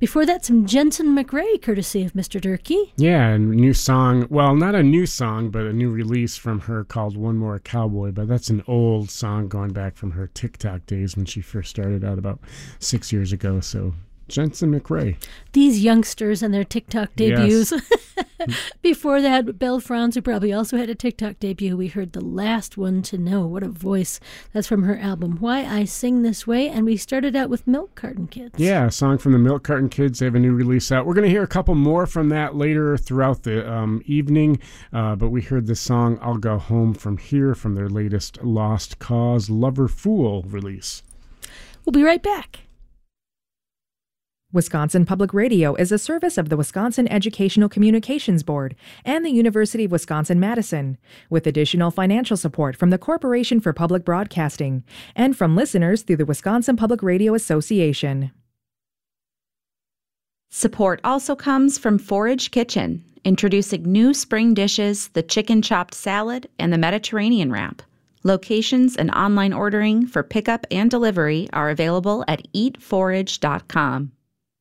Before that, some Jensen McRae, courtesy of Mr. Durkee. Yeah, a new song. Well, not a new song, but a new release from her called One More Cowboy. But that's an old song going back from her TikTok days when she first started out about 6 years ago. So Jensen McRae. These youngsters and their TikTok debuts. Yes. Before that, Belle Franz, who probably also had a TikTok debut. We heard The Last One to Know. What a voice. That's from her album, Why I Sing This Way. And we started out with Milk Carton Kids. Yeah, a song from the Milk Carton Kids. They have a new release out. We're going to hear a couple more from that later throughout the evening. But we heard the song I'll Go Home From Here from their latest Lost Cause Lover Fool release. We'll be right back. Wisconsin Public Radio is a service of the Wisconsin Educational Communications Board and the University of Wisconsin-Madison, with additional financial support from the Corporation for Public Broadcasting and from listeners through the Wisconsin Public Radio Association. Support also comes from Forage Kitchen, introducing new spring dishes, the chicken chopped salad, and the Mediterranean wrap. Locations and online ordering for pickup and delivery are available at eatforage.com.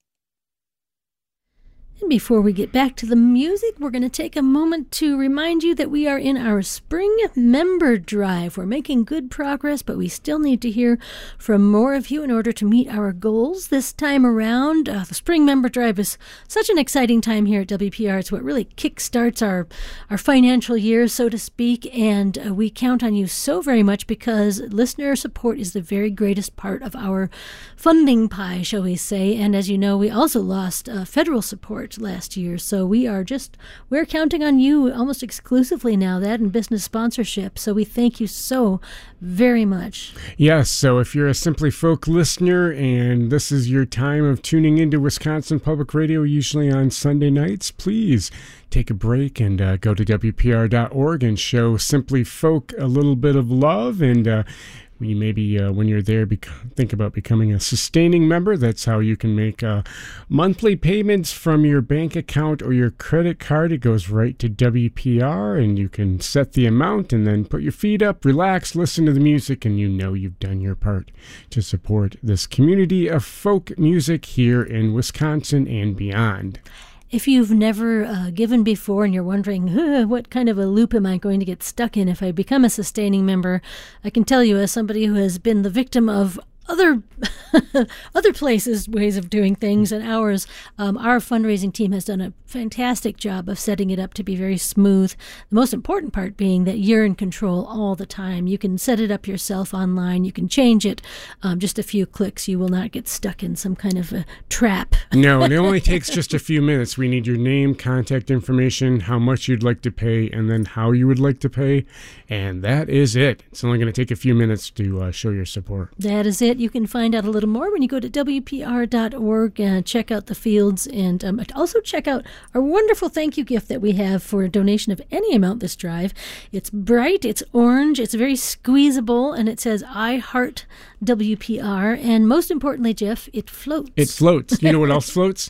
And before we get back to the music, we're going to take a moment to remind you that we are in our spring member drive. We're making good progress, but we still need to hear from more of you in order to meet our goals this time around. The spring member drive is such an exciting time here at WPR. It's what really kickstarts our financial year, so to speak, and we count on you so very much because listener support is the very greatest part of our funding pie, shall we say. And as you know, we also lost federal support last year, so we're counting on you almost exclusively now, that and business sponsorship, so we thank you so very much. Yes, so if you're a Simply Folk listener and this is your time of tuning into Wisconsin Public Radio, usually on Sunday nights, please take a break and go to WPR.org and show Simply Folk a little bit of love, and you maybe, when you're there, think about becoming a sustaining member. That's how you can make monthly payments from your bank account or your credit card. It goes right to WPR, and you can set the amount and then put your feet up, relax, listen to the music, and you know you've done your part to support this community of folk music here in Wisconsin and beyond. If you've never given before and you're wondering, what kind of a loop am I going to get stuck in if I become a sustaining member, I can tell you, as somebody who has been the victim of other places' ways of doing things and ours, our fundraising team has done a fantastic job of setting it up to be very smooth. The most important part being that you're in control all the time. You can set it up yourself online. You can change it. Just a few clicks. You will not get stuck in some kind of a trap. No, it only takes just a few minutes. We need your name, contact information, how much you'd like to pay, and then how you would like to pay. And that is it. It's only going to take a few minutes to show your support. That is it. You can find out a little more when you go to WPR.org and check out the fields, and also check out our wonderful thank you gift that we have for a donation of any amount this drive. It's bright, it's orange, it's very squeezable, and it says I heart WPR, and most importantly, Jeff, it floats. It floats. You know what else floats?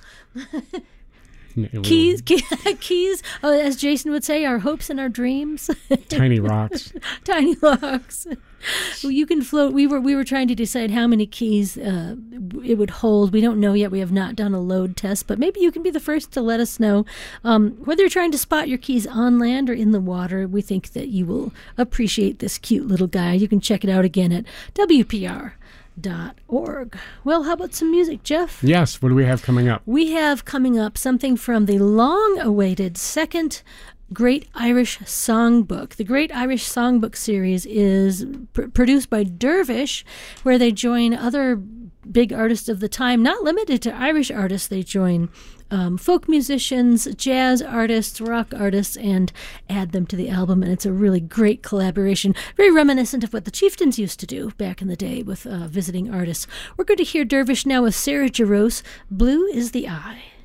Keys, as Jason would say, our hopes and our dreams. Tiny rocks. Tiny rocks. Well, you can float. We were trying to decide how many keys it would hold. We don't know yet. We have not done a load test, but maybe you can be the first to let us know. Whether you're trying to spot your keys on land or in the water, we think that you will appreciate this cute little guy. You can check it out again at WPR.org. Well, how about some music, Jeff? Yes, what do we have coming up? We have coming up something from the long-awaited second Great Irish Songbook. The Great Irish Songbook series is produced by Dervish, where they join other big artists of the time, not limited to Irish artists. They join folk musicians, jazz artists, rock artists, and add them to the album. And it's a really great collaboration, very reminiscent of what the Chieftains used to do back in the day with visiting artists. We're going to hear Dervish now with Sarah Jarosz, Blue is the Eye.